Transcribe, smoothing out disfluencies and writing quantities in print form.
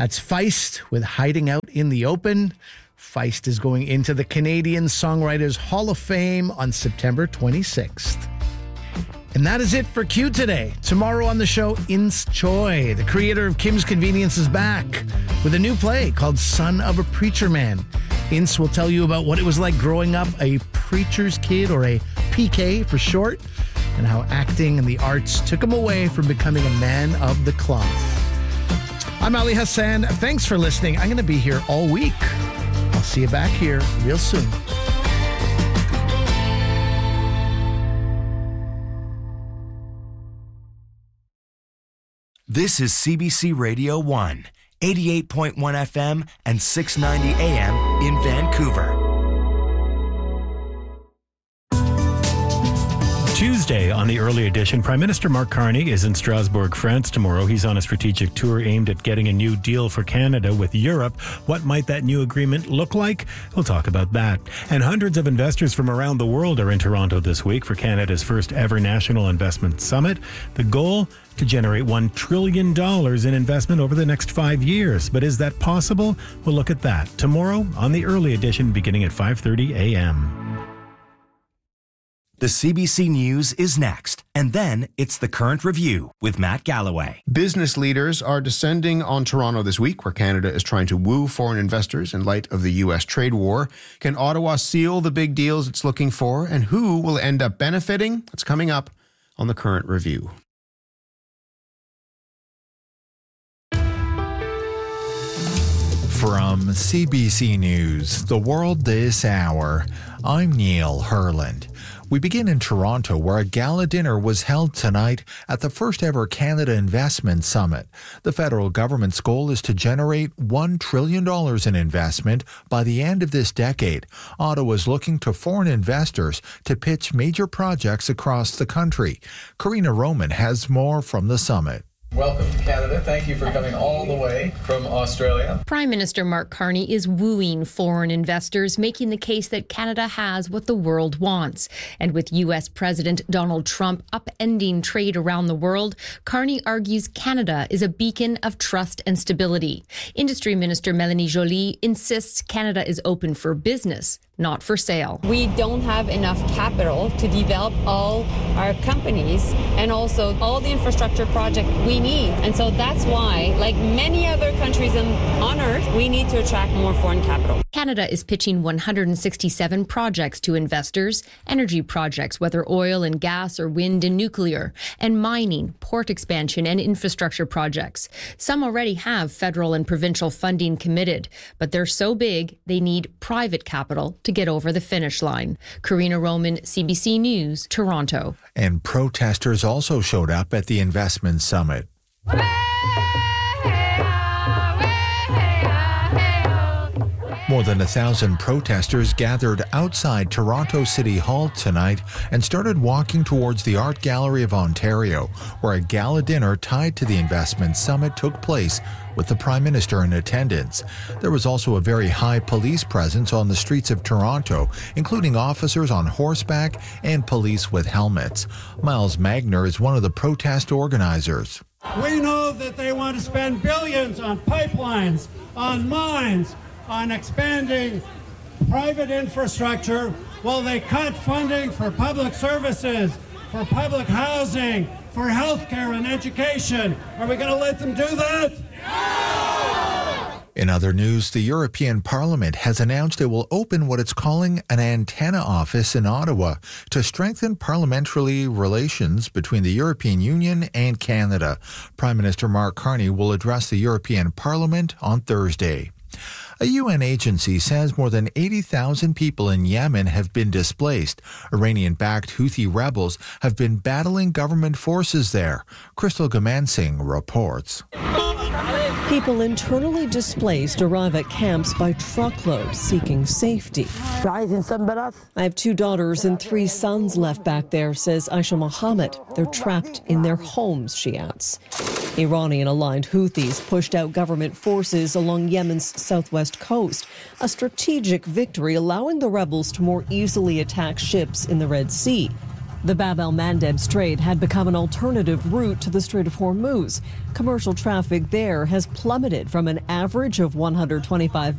That's Feist with Hiding Out in the Open. Feist is going into the Canadian Songwriters Hall of Fame on September 26th. And that is it for Q today. Tomorrow on the show, Ince Choi, the creator of Kim's Convenience, is back with a new play called Son of a Preacher Man. Ince will tell you about what it was like growing up a preacher's kid, or a PK for short, and how acting and the arts took him away from becoming a man of the cloth. I'm Ali Hassan. Thanks for listening. I'm going to be here all week. I'll see you back here real soon. This is CBC Radio 1, 88.1 FM and 690 AM in Vancouver. Tuesday on the early edition, Prime Minister Mark Carney is in Strasbourg, France tomorrow. He's on a strategic tour aimed at getting a new deal for Canada with Europe. What might that new agreement look like? We'll talk about that. And hundreds of investors from around the world are in Toronto this week for Canada's first ever National Investment Summit. The goal? To generate $1 trillion in investment over the next 5 years. But is that possible? We'll look at that tomorrow on the early edition beginning at 5:30 a.m. The CBC News is next, and then it's The Current Review with Matt Galloway. Business leaders are descending on Toronto this week, where Canada is trying to woo foreign investors in light of the U.S. trade war. Can Ottawa seal the big deals it's looking for, and who will end up benefiting? That's coming up on The Current Review. From CBC News, The World This Hour, I'm Neil Herland. We begin in Toronto, where a gala dinner was held tonight at the first ever Canada Investment Summit. The federal government's goal is to generate $1 trillion in investment by the end of this decade. Ottawa is looking to foreign investors to pitch major projects across the country. Karina Roman has more from the summit. Welcome to Canada. Thank you for coming all the way from Australia. Prime Minister Mark Carney is wooing foreign investors, making the case that Canada has what the world wants. And with U.S. President Donald Trump upending trade around the world, Carney argues Canada is a beacon of trust and stability. Industry Minister Mélanie Joly insists Canada is open for business, not for sale. We don't have enough capital to develop all our companies and also all the infrastructure projects we need. And so that's why, like many other countries on Earth, we need to attract more foreign capital. Canada is pitching 167 projects to investors, energy projects, whether oil and gas or wind and nuclear, and mining, port expansion, and infrastructure projects. Some already have federal and provincial funding committed, but they're so big they need private capital to get over the finish line. Karina Roman, CBC News, Toronto. And protesters also showed up at the investment summit. More than 1,000 protesters gathered outside Toronto City Hall tonight and started walking towards the Art Gallery of Ontario, where a gala dinner tied to the investment summit took place with the Prime Minister in attendance. There was also a very high police presence on the streets of Toronto, including officers on horseback and police with helmets. Miles Magner is one of the protest organizers. We know that they want to spend billions on pipelines, on mines, on expanding private infrastructure while they cut funding for public services, for public housing, for healthcare and education. Are we going to let them do that? No! In other news, the European Parliament has announced it will open what it's calling an antenna office in Ottawa to strengthen parliamentary relations between the European Union and Canada. Prime Minister Mark Carney will address the European Parliament on Thursday. A UN agency says more than 80,000 people in Yemen have been displaced. Iranian-backed Houthi rebels have been battling government forces there. Crystal Gamansing reports. People internally displaced arrive at camps by truckload, seeking safety. I have 2 daughters and 3 sons left back there, says Aisha Mohammed. They're trapped in their homes, she adds. Iranian-aligned Houthis pushed out government forces along Yemen's southwest coast, a strategic victory allowing the rebels to more easily attack ships in the Red Sea. The Bab el-Mandeb Strait had become an alternative route to the Strait of Hormuz. Commercial traffic there has plummeted from an average of 125